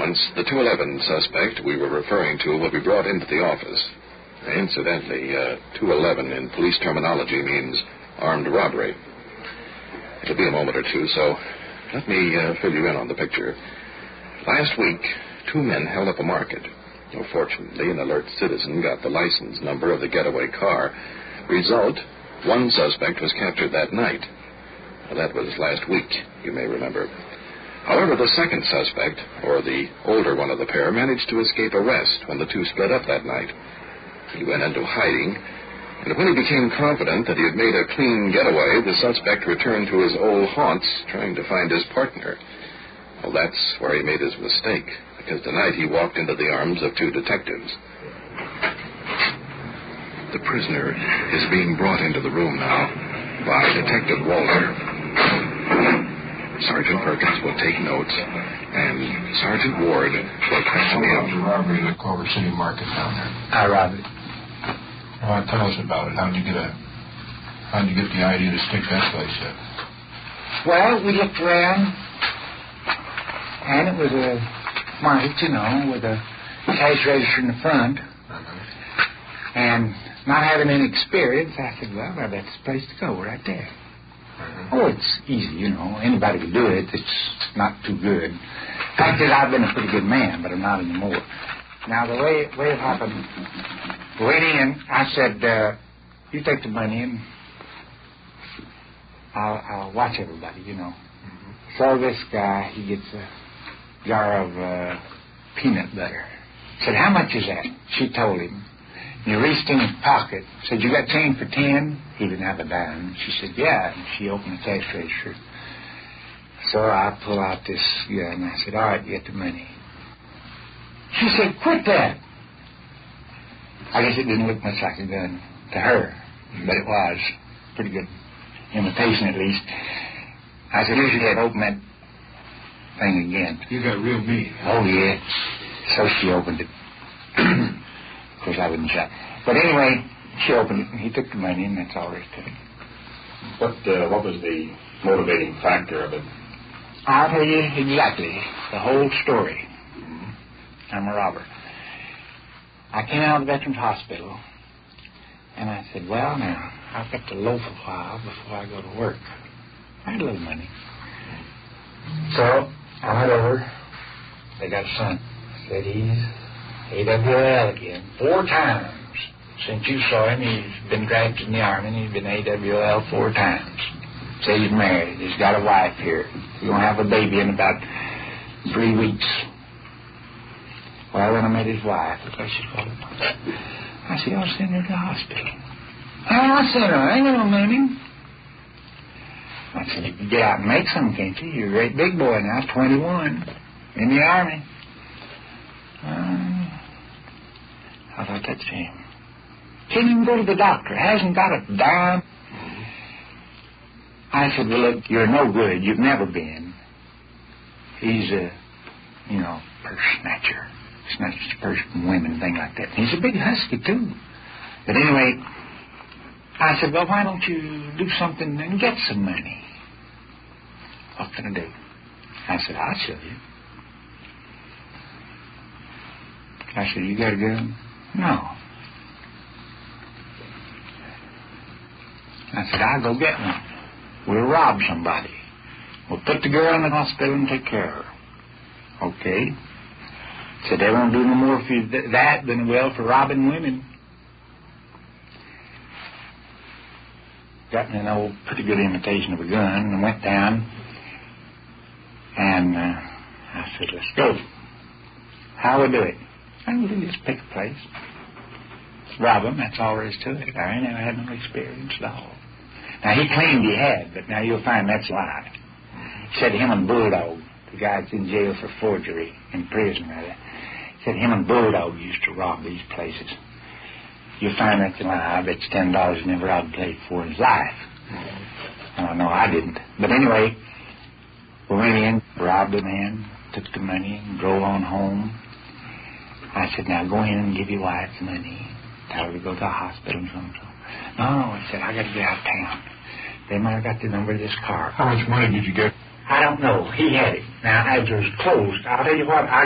moments, the 211 suspect we were referring to will be brought into the office. Incidentally, 211 in police terminology means armed robbery. It'll be a moment or two, so let me fill you in on the picture. Last week, 2 men held up a market. Fortunately, an alert citizen got the license number of the getaway car. Result, 1 suspect was captured that night. That was last week, you may remember. However, the second suspect, or the older one of the pair, managed to escape arrest when the 2 split up that night. He went into hiding, and when he became confident that he had made a clean getaway, the suspect returned to his old haunts, trying to find his partner. Well, that's where he made his mistake, because tonight he walked into the arms of 2 detectives. The prisoner is being brought into the room now by Detective Walter. Sergeant Perkins will take notes, and Sergeant Ward will question him. The robbery at the Culver City Market down there. I robbed it. Well, tell us about it. How'd you get the idea to stick that place up? Well, we looked around, and it was a market, with a cash register in the front. And not having any experience, I said, well, that's the place to go right there. Oh, it's easy, Anybody can do it. It's not too good. Fact is, I've been a pretty good man, but I'm not anymore. Now, the way it happened, went in, I said, you take the money and I'll watch everybody, So this guy, he gets a jar of peanut butter. Said, how much is that? She told him. And he reached in his pocket, said, you got change for 10? He didn't have a dime. She said, yeah. And she opened the cash register. So I pull out this gun, and I said, all right, you get the money. She said, quit that. I guess it didn't look much like a gun to her, but it was. Pretty good imitation, at least. I said, here's your head, open that thing again. You got real meat. Oh, yeah. So she opened it. Of course, I wouldn't shot. But anyway, she opened it, and he took the money, and that's all there is to it. What was the motivating factor of it? I'll tell you exactly the whole story. I'm a robber. I came out of the Veterans Hospital, and I said, well, now, I've got to loaf a while before I go to work. I had a little money. So I went over. They got a son. I said, he's AWL again. 4 times since you saw him. He's been drafted in the Army. He's been AWL 4 times. Said he's married. He's got a wife here. He's going to have a baby in about 3 weeks. Well, when I met his wife, because she's called him, I said, I'll send her to the hospital. I'll send her. I ain't got no money. I said, you can get out and make some, can't you? You're a great big boy now, 21, in the Army. How about that, Sam? Can't even go to the doctor. Hasn't got a dime. I said, well, look, you're no good. You've never been. He's a, purse snatcher. Snatches purse from women and things like that. He's a big husky, too. But anyway, I said, well, why don't you do something and get some money? What can I do? I said, I'll show you. I said, you got a gun? No. I said, I'll go get one. We'll rob somebody. We'll put the girl in the hospital and take care of her. Okay. Said, they won't do no more for you that than well for robbing women. Got me an old, pretty good imitation of a gun and went down. And I said, let's go. How we do it? We'll just pick a place. Rob them, that's all there is to it. I never had no experience at all. Now, he claimed he had, but now you'll find that's a lie. He said him and Bulldog, the guy that's in jail for forgery, in prison rather, said him and Bulldog used to rob these places. You'll find that's a lie. I bet you $10 he never robbed a place before in his life. No, I didn't. But anyway, we went in, robbed the man, took the money, and drove on home. I said, now go in and give your wife the money. Tell her to go to the hospital and so. No, I said, I got to get out of town. They might have got the number of this car. How much money did you get? I don't know. He had it. Now, as it was closed, I'll tell you what,